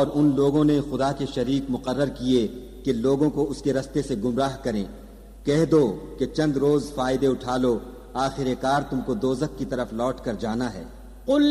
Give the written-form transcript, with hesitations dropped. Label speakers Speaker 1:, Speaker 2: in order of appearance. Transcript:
Speaker 1: और उन लोगों ने खुदा के शरीक मुकर्रर किए कि लोगों को उसके रस्ते से गुमराह करें। कह दो कि चंद रोज फायदे उठा लो, आखिरकार तुमको दोजख की तरफ लौट कर जाना है।